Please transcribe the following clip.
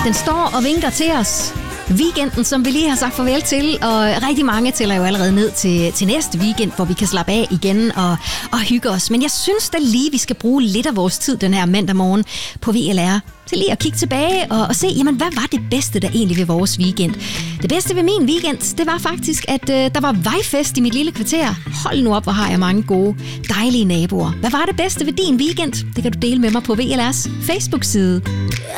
Den står og vinker til os. Weekenden, som vi lige har sagt farvel til, og rigtig mange tæller jo allerede ned til næste weekend, hvor vi kan slappe af igen og hygge os. Men jeg synes da lige, vi skal bruge lidt af vores tid den her mandag morgen på VLR til lige at kigge tilbage og se, jamen hvad var det bedste der egentlig ved vores weekend? Det bedste ved min weekend, det var faktisk, at der var vejfest i mit lille kvarter. Hold nu op, hvor har jeg mange gode, dejlige naboer. Hvad var det bedste ved din weekend? Det kan du dele med mig på VLR's Facebook-side.